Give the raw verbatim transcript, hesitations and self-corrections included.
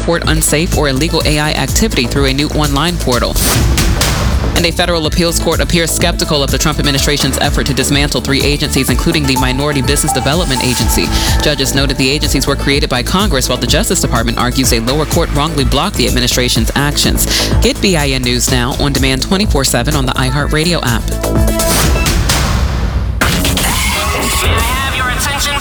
report unsafe or illegal A I activity through a new online portal. And a federal appeals court appears skeptical of the Trump administration's effort to dismantle three agencies, including the Minority Business Development Agency. Judges noted the agencies were created by Congress, while the Justice Department argues a lower court wrongly blocked the administration's actions. Get B I N News now on demand twenty-four seven on the iHeartRadio app.